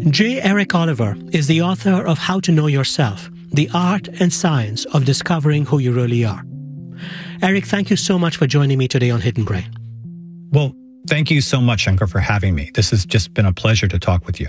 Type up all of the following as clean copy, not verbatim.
J. Eric Oliver is the author of How to Know Yourself, the art and science of discovering who you really are. Eric, thank you so much for joining me today on Hidden Brain. Well, thank you so much, Shankar, for having me. This has just been a pleasure to talk with you.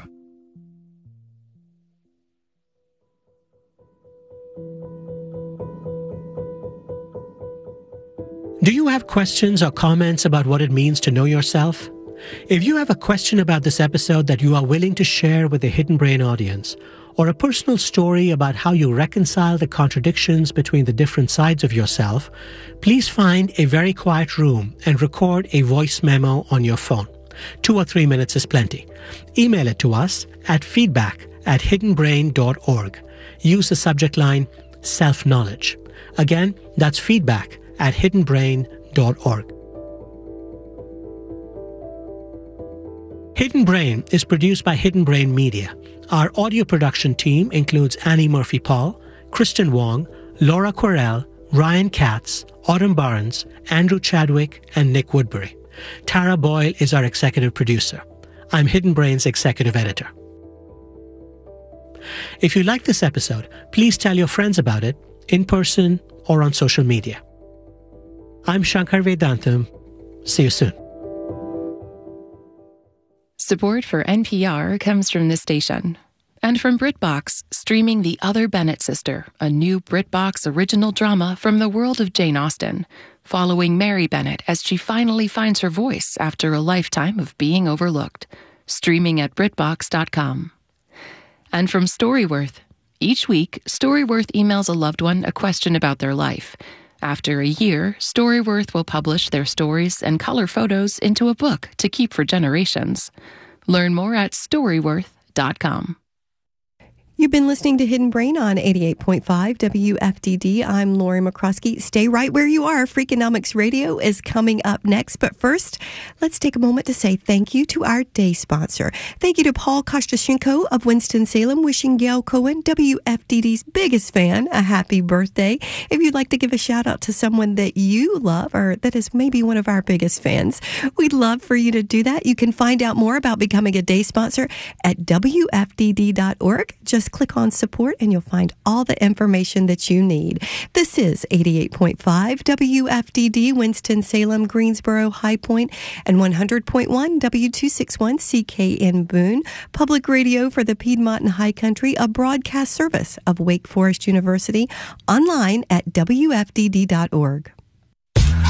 Do you have questions or comments about what it means to know yourself? If you have a question about this episode that you are willing to share with the Hidden Brain audience, or a personal story about how you reconcile the contradictions between the different sides of yourself, please find a very quiet room and record a voice memo on your phone. 2 or 3 minutes is plenty. Email it to us at feedback@hiddenbrain.org. Use the subject line self-knowledge. Again, that's feedback@hiddenbrain.org. Hidden Brain is produced by Hidden Brain Media. Our audio production team includes Annie Murphy-Paul, Kristen Wong, Laura Querelle, Ryan Katz, Autumn Barnes, Andrew Chadwick, and Nick Woodbury. Tara Boyle is our executive producer. I'm Hidden Brain's executive editor. If you like this episode, please tell your friends about it in person or on social media. I'm Shankar Vedantam. See you soon. Support for NPR comes from this station and from BritBox, streaming The Other Bennett Sister, a new BritBox original drama from the world of Jane Austen, following Mary Bennett as she finally finds her voice after a lifetime of being overlooked. Streaming at BritBox.com. And from Storyworth. Each week, Storyworth emails a loved one a question about their life. After a year, Storyworth will publish their stories and color photos into a book to keep for generations. Learn more at Storyworth.com. You've been listening to Hidden Brain on 88.5 WFDD. I'm Lori McCroskey. Stay right where you are. Freakonomics Radio is coming up next. But first, let's take a moment to say thank you to our day sponsor. Thank you to Paul Kostashenko of Winston-Salem, wishing Gail Cohen, WFDD's biggest fan, a happy birthday. If you'd like to give a shout out to someone that you love or that is maybe one of our biggest fans, we'd love for you to do that. You can find out more about becoming a day sponsor at WFDD.org. Just click on support and you'll find all the information that you need. This is 88.5 WFDD, Winston-Salem, Greensboro, High Point, and 100.1 W261 CKN Boone, public radio for the Piedmont and High Country, a broadcast service of Wake Forest University, online at WFDD.org.